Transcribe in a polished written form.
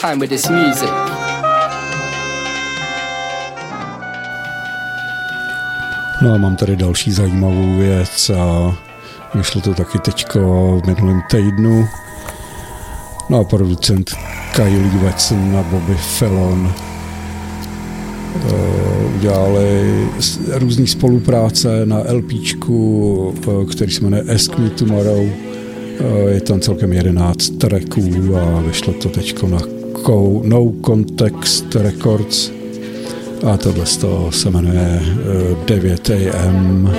time with this music. No a mám tady další zajímavou věc a vyšlo to taky teďko v minulém týdnu. No a producent Kylie Watson a Bobby Fallon udělali různý spolupráce na LPčku, který se jmenuje Ask Me Tomorrow. Je tam celkem 11 tracků a vyšlo to teďko na No Context Records a tohle se jmenuje 9 AM.